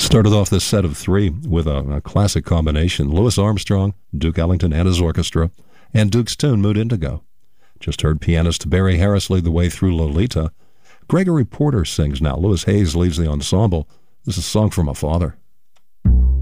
Started off this set of three with a classic combination. Louis Armstrong, Duke Ellington and his orchestra, and Duke's tune, Mood Indigo. Just heard pianist Barry Harris lead the way through Lolita. Gregory Porter sings now. Louis Hayes leads the ensemble. This is a song from a father.